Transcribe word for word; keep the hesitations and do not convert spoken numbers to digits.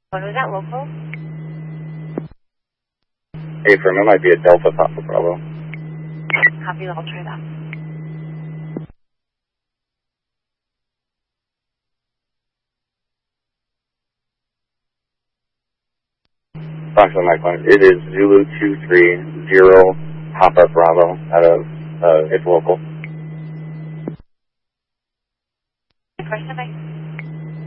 What was that, local? Hey, for him, it might be a Delta Papa Bravo. Copy, I'll try that. Fox on Mike one. It is Zulu two three zero Papa Bravo out of, uh, it's local. Question